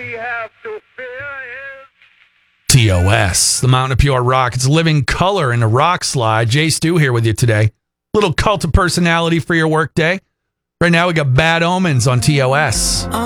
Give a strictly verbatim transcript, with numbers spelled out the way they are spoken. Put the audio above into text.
we have to fear is... T O S, the Mountain of Pure Rock. It's living color in the rock slide. Jay Stu here with you today. Little cult of personality for your work day. Right now we got Bad Omens on T O S.